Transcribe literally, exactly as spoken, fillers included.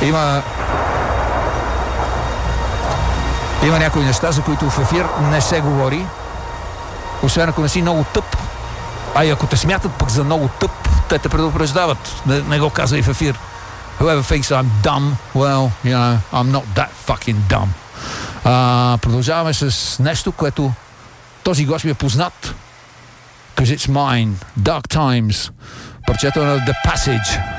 Има Има някои неща, за които в ефир не се говори, освен ако не си много тъп. А и ако те смятат пък за много тъп, те те предупреждават. Не, не го казва и в ефир. Whoever thinks I'm dumb, well, you know, I'm not that fucking dumb. А, продължаваме с нещо, което този глас ми е познат. Because it's mine. Dark Times. Парчето на The Passage.